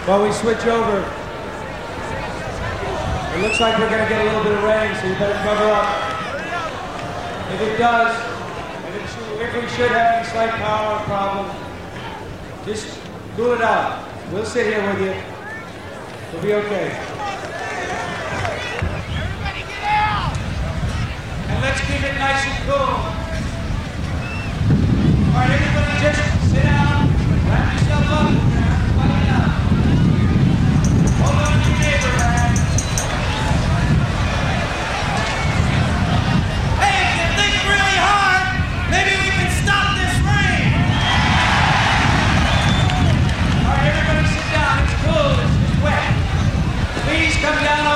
While we switch over, it looks like we're going to get a little bit of rain, so you better cover up. If it does, if we should have any slight power problem, just cool it out. We'll sit here with you. We'll be okay. Everybody get out! And let's keep it nice and cool. All right, everybody just sit down, wrap yourself up, everybody down. Hold on to your neighbor, man. Hey, if you think really hard, maybe we can stop this rain! All right, everybody sit down. It's cool. It's wet. Please come down